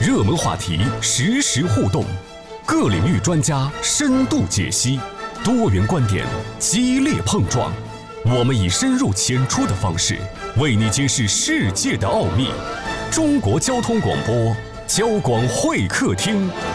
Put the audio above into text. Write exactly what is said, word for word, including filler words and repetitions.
热门话题实时互动，各领域专家深度解析，多元观点激烈碰撞。我们以深入浅出的方式，为你揭示世界的奥秘。中国交通广播，交广会客厅。